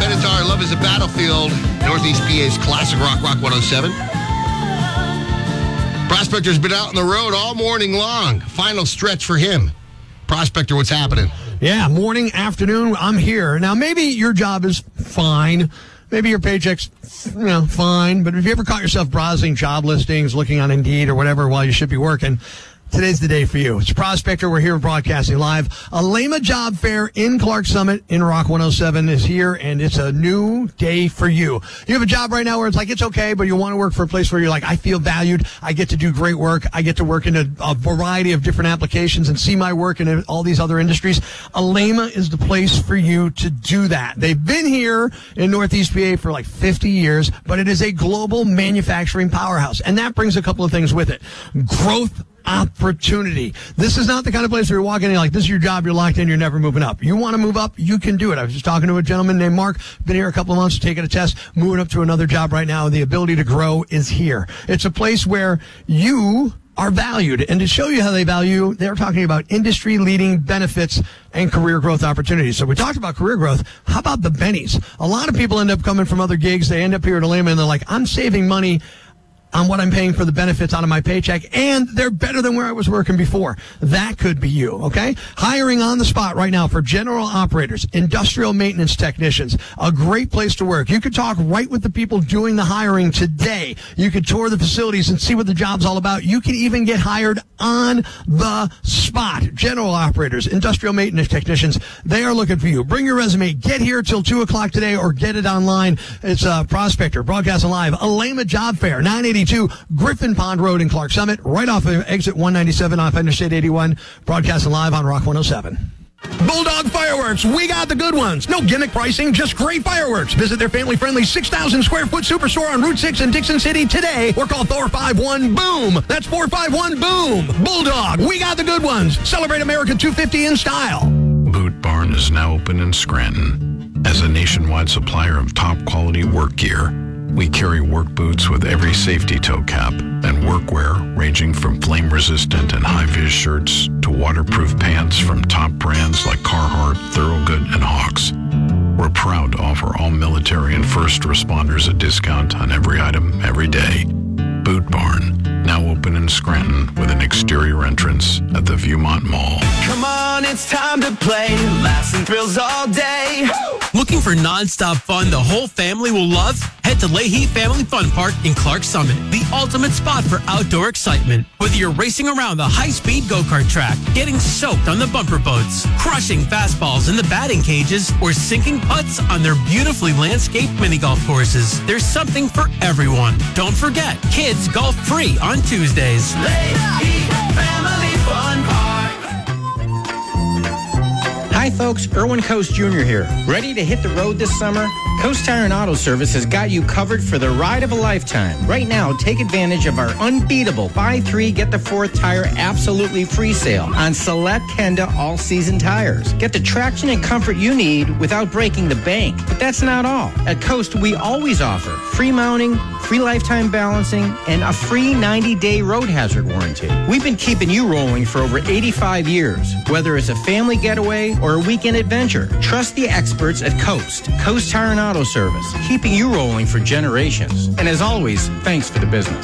Minotaur, Love is a Battlefield. Northeast PA's classic rock 107. Prospector's been out on the road all morning long. Final stretch for him. Prospector, what's happening? Yeah, morning, afternoon, I'm here. Now, maybe your job is fine. Maybe your paycheck's, fine. But if you ever caught yourself browsing job listings, looking on Indeed or whatever while you should be working, today's the day for you. It's Prospector. We're here broadcasting live. Alema Job Fair in Clark Summit in Rock 107 is here, and it's a new day for you. You have a job right now where it's like, it's okay, but you want to work for a place where you're like, I feel valued. I get to do great work. I get to work in a variety of different applications and see my work in all these other industries. Alema is the place for you to do that. They've been here in Northeast PA for like 50 years, but it is a global manufacturing powerhouse, and that brings a couple of things with it. Growth opportunity. This is not the kind of place where you're walking in like, this is your job, you're locked in, you're never moving up. You want to move up, you can do it. I was just talking to a gentleman named Mark, been here a couple of months, taking a test, moving up to another job right now. The ability to grow is here. It's a place where you are valued. And to show you how they value, they're talking about industry-leading benefits and career growth opportunities. So we talked about career growth. How about the bennies? A lot of people end up coming from other gigs. They end up here at Alema and they're like, I'm saving money on what I'm paying for the benefits out of my paycheck, and they're better than where I was working before. That could be you, okay? Hiring on the spot right now for general operators, industrial maintenance technicians, a great place to work. You could talk right with the people doing the hiring today. You could tour the facilities and see what the job's all about. You can even get hired on the spot. General operators, industrial maintenance technicians, they are looking for you. Bring your resume. Get here till 2 o'clock today or get it online. It's Prospector, broadcasting live. Alema Job Fair, 982 Griffin Pond Road in Clark Summit, right off of exit 197 off Interstate 81, broadcasting live on Rock 107. Bulldog Fireworks, we got the good ones. No gimmick pricing, just great fireworks. Visit their family-friendly 6,000 square foot superstore on Route 6 in Dixon City today, or call 451-BOOM. That's 451-BOOM. Bulldog, we got the good ones. Celebrate America 250 in style. Boot Barn is now open in Scranton. As a nationwide supplier of top-quality work gear, we carry work boots with every safety toe cap and workwear ranging from flame-resistant and high-vis shirts to waterproof pants from top brands like Carhartt, Thorogood, and Hawks. We're proud to offer all military and first responders a discount on every item every day. Boot Barn, now open in Scranton with an exterior entrance at the Viewmont Mall. Come on, it's time to play. Laughs and thrills all day. Looking for non-stop fun the whole family will love? Head to Leahy Family Fun Park in Clark Summit, the ultimate spot for outdoor excitement. Whether you're racing around the high-speed go-kart track, getting soaked on the bumper boats, crushing fastballs in the batting cages, or sinking putts on their beautifully landscaped mini-golf courses, there's something for everyone. Don't forget, kids golf free on Tuesdays. Leahy Family Fun Park. Hi folks, Erwin Coast Jr. here. Ready to hit the road this summer? Coast Tire and Auto Service has got you covered for the ride of a lifetime. Right now, take advantage of our unbeatable buy 3, get the 4th tire absolutely free sale on select Kenda all-season tires. Get the traction and comfort you need without breaking the bank. But that's not all. At Coast, we always offer free mounting, free lifetime balancing, and a free 90-day road hazard warranty. We've been keeping you rolling for over 85 years. Whether it's a family getaway or a weekend adventure, trust the experts at Coast Tire and Auto Service, keeping you rolling for generations. And as always, thanks for the business.